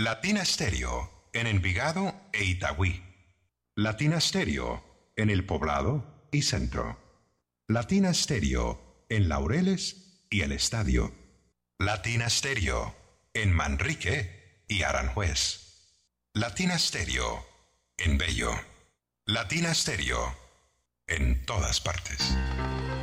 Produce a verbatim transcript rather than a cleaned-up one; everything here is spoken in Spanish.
Latina Stereo en Envigado e Itagüí. Latina Stereo en El Poblado y Centro. Latina Stereo en Laureles y El Estadio. Latina Stereo en Manrique y Aranjuez. Latina Stereo en Bello. Latina Stereo en todas partes.